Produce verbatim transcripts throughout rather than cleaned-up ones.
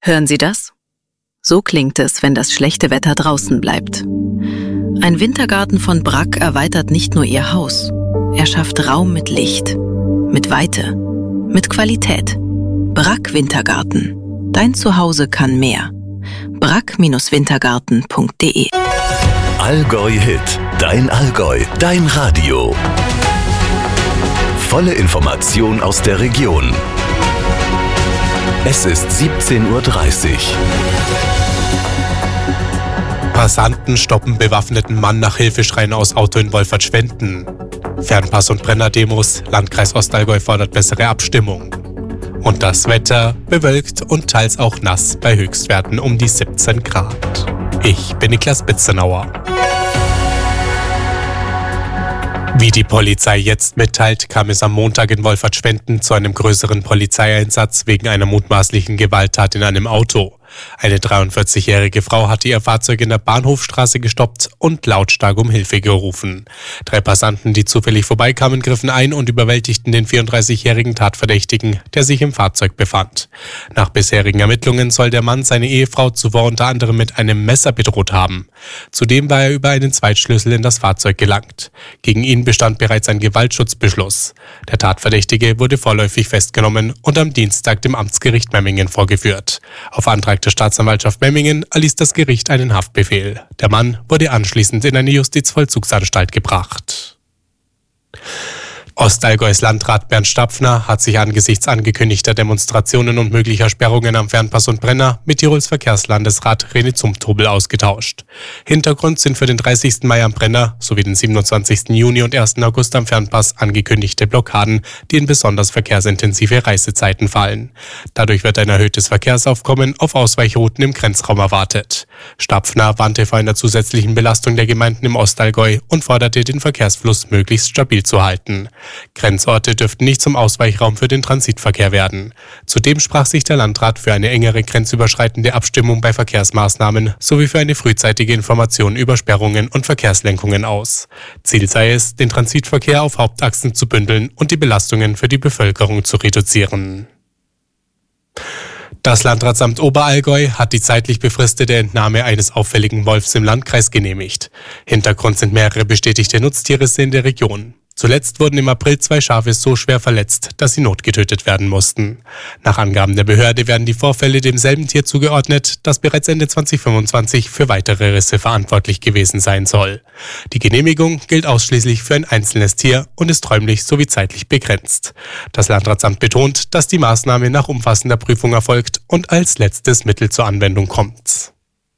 Hören Sie das? So klingt es, wenn das schlechte Wetter draußen bleibt. Ein Wintergarten von Brack erweitert nicht nur Ihr Haus. Er schafft Raum mit Licht, mit Weite, mit Qualität. Brack Wintergarten. Dein Zuhause kann mehr. brack Wintergarten punkt de Allgäu Hit. Dein Allgäu. Dein Radio. Volle Information aus der Region. Es ist siebzehn Uhr dreißig. Passanten stoppen bewaffneten Mann nach Hilfeschreien aus Auto in Wolfertschwenden. Fernpass- und Brenner-Demos, Landkreis Ostallgäu fordert bessere Abstimmung. Und das Wetter bewölkt und teils auch nass bei Höchstwerten um die siebzehn Grad. Ich bin Niklas Bitzenauer. Wie die Polizei jetzt mitteilt, kam es am Montag in Wolfertschwenden zu einem größeren Polizeieinsatz wegen einer mutmaßlichen Gewalttat in einem Auto. Eine dreiundvierzigjährige Frau hatte ihr Fahrzeug in der Bahnhofstraße gestoppt und lautstark um Hilfe gerufen. Drei Passanten, die zufällig vorbeikamen, griffen ein und überwältigten den vierunddreißigjährigen Tatverdächtigen, der sich im Fahrzeug befand. Nach bisherigen Ermittlungen soll der Mann seine Ehefrau zuvor unter anderem mit einem Messer bedroht haben. Zudem war er über einen Zweitschlüssel in das Fahrzeug gelangt. Gegen ihn bestand bereits ein Gewaltschutzbeschluss. Der Tatverdächtige wurde vorläufig festgenommen und am Dienstag dem Amtsgericht Memmingen vorgeführt. Auf Antrag der Staatsanwaltschaft Memmingen erließ das Gericht einen Haftbefehl. Der Mann wurde anschließend in eine Justizvollzugsanstalt gebracht. Ostallgäus Landrat Bernd Stapfner hat sich angesichts angekündigter Demonstrationen und möglicher Sperrungen am Fernpass und Brenner mit Tirols Verkehrslandesrat René Zumthobel ausgetauscht. Hintergrund sind für den dreißigsten Mai am Brenner sowie den siebenundzwanzigsten Juni und ersten August am Fernpass angekündigte Blockaden, die in besonders verkehrsintensive Reisezeiten fallen. Dadurch wird ein erhöhtes Verkehrsaufkommen auf Ausweichrouten im Grenzraum erwartet. Stapfner warnte vor einer zusätzlichen Belastung der Gemeinden im Ostallgäu und forderte, den Verkehrsfluss möglichst stabil zu halten. Grenzorte dürften nicht zum Ausweichraum für den Transitverkehr werden. Zudem sprach sich der Landrat für eine engere grenzüberschreitende Abstimmung bei Verkehrsmaßnahmen sowie für eine frühzeitige Information über Sperrungen und Verkehrslenkungen aus. Ziel sei es, den Transitverkehr auf Hauptachsen zu bündeln und die Belastungen für die Bevölkerung zu reduzieren. Das Landratsamt Oberallgäu hat die zeitlich befristete Entnahme eines auffälligen Wolfs im Landkreis genehmigt. Hintergrund sind mehrere bestätigte Nutztierrisse in der Region. Zuletzt wurden im April zwei Schafe so schwer verletzt, dass sie notgetötet werden mussten. Nach Angaben der Behörde werden die Vorfälle demselben Tier zugeordnet, das bereits Ende zweitausendfünfundzwanzig für weitere Risse verantwortlich gewesen sein soll. Die Genehmigung gilt ausschließlich für ein einzelnes Tier und ist räumlich sowie zeitlich begrenzt. Das Landratsamt betont, dass die Maßnahme nach umfassender Prüfung erfolgt und als letztes Mittel zur Anwendung kommt.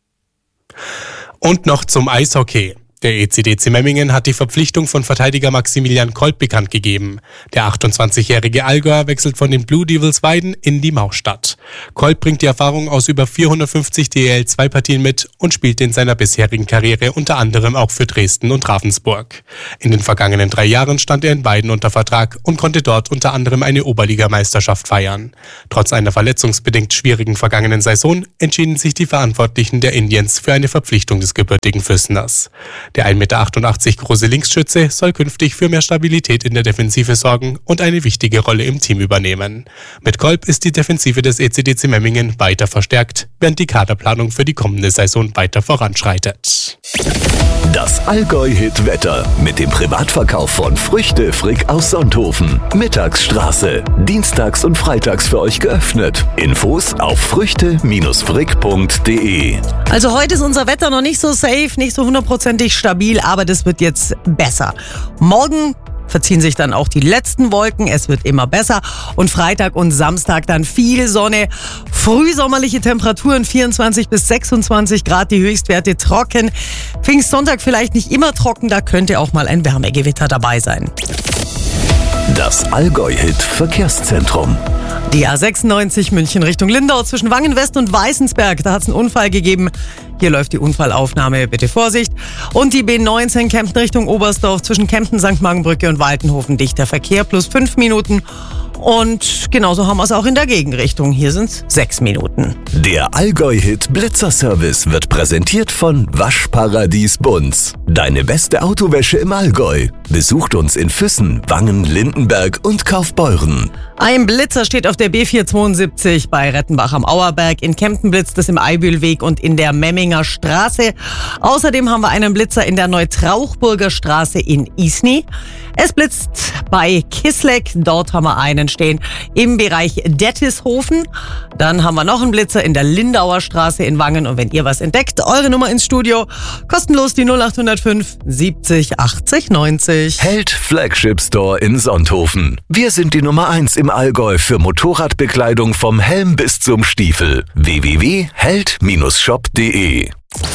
Und noch zum Eishockey. Der E C D C Memmingen hat die Verpflichtung von Verteidiger Maximilian Kolb bekannt gegeben. Der achtundzwanzigjährige Allgäuer wechselt von den Blue Devils Weiden in die Maustadt. Kolb bringt die Erfahrung aus über vierhundertfünfzig D E L zwei Partien mit und spielte in seiner bisherigen Karriere unter anderem auch für Dresden und Ravensburg. In den vergangenen drei Jahren stand er in Weiden unter Vertrag und konnte dort unter anderem eine Oberligameisterschaft feiern. Trotz einer verletzungsbedingt schwierigen vergangenen Saison entschieden sich die Verantwortlichen der Indians für eine Verpflichtung des gebürtigen Füsseners. Der ein Meter achtundachtzig große Linksschütze soll künftig für mehr Stabilität in der Defensive sorgen und eine wichtige Rolle im Team übernehmen. Mit Kolb ist die Defensive des E C D C Memmingen weiter verstärkt, während die Kaderplanung für die kommende Saison weiter voranschreitet. Das Allgäu-Hit-Wetter mit dem Privatverkauf von Früchte Frick aus Sonthofen. Mittagsstraße. Dienstags und freitags für euch geöffnet. Infos auf früchte Frick punkt de. Also heute ist unser Wetter noch nicht so safe, nicht so hundertprozentig stabil, aber das wird jetzt besser. Morgen verziehen sich dann auch die letzten Wolken, es wird immer besser und Freitag und Samstag dann viel Sonne, frühsommerliche Temperaturen vierundzwanzig bis sechsundzwanzig Grad, die Höchstwerte trocken. Pfingstsonntag vielleicht nicht immer trocken, da könnte auch mal ein Wärmegewitter dabei sein. Das Allgäu-Hit-Verkehrszentrum. Die A sechsundneunzig München Richtung Lindau zwischen Wangenwest und Weißensberg, da hat es einen Unfall gegeben. Hier läuft die Unfallaufnahme, bitte Vorsicht. Und die B neunzehn Kempten Richtung Oberstdorf zwischen Kempten, Sankt Margenbrücke und Waltenhofen dichter Verkehr plus fünf Minuten. Und genauso haben wir es auch in der Gegenrichtung. Hier sind es sechs Minuten. Der Allgäu-Hit Blitzerservice wird präsentiert von Waschparadies Bunz. Deine beste Autowäsche im Allgäu. Besucht uns in Füssen, Wangen, Lindenberg und Kaufbeuren. Ein Blitzer steht auf der B vierhundertzweiundsiebzig bei Rettenbach am Auerberg. In Kempten blitzt es im Eibülweg und in der Memminger Straße. Außerdem haben wir einen Blitzer in der Neutrauchburger Straße in Isny. Es blitzt bei Kisleck. Dort haben wir einen stehen im Bereich Dettishofen. Dann haben wir noch einen Blitzer in der Lindauer Straße in Wangen. Und wenn ihr was entdeckt, eure Nummer ins Studio. Kostenlos die null acht null fünf siebzig achtzig neunzig. Held Flagship Store in Sonthofen. Wir sind die Nummer eins im Allgäu für Motorradbekleidung vom Helm bis zum Stiefel. w w w punkt held shop punkt d e.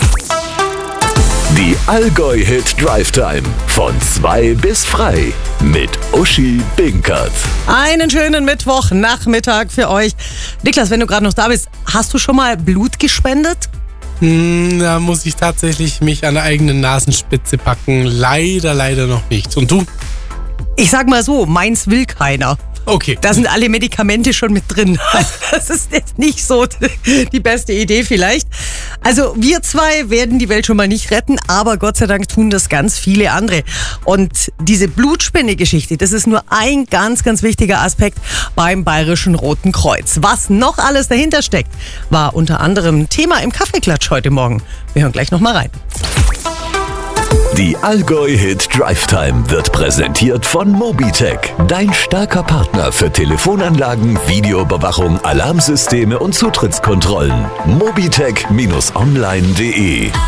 Die Allgäu-Hit Drive Time von zwei bis frei mit Uschi Binkert. Einen schönen Mittwochnachmittag für euch. Niklas, wenn du gerade noch da bist, hast du schon mal Blut gespendet? Hm, da muss ich tatsächlich mich an der eigenen Nasenspitze packen. Leider, leider noch nicht. Und du? Ich sag mal so, meins will keiner. Okay. Da sind alle Medikamente schon mit drin. Das ist jetzt nicht so die beste Idee vielleicht. Also wir zwei werden die Welt schon mal nicht retten, aber Gott sei Dank tun das ganz viele andere. Und diese Blutspende-Geschichte, das ist nur ein ganz, ganz wichtiger Aspekt beim Bayerischen Roten Kreuz. Was noch alles dahinter steckt, war unter anderem Thema im Kaffeeklatsch heute Morgen. Wir hören gleich noch mal rein. Die Allgäu-Hit Drive Time wird präsentiert von Mobitech, dein starker Partner für Telefonanlagen, Videoüberwachung, Alarmsysteme und Zutrittskontrollen. mobitech Bindestrich online punkt de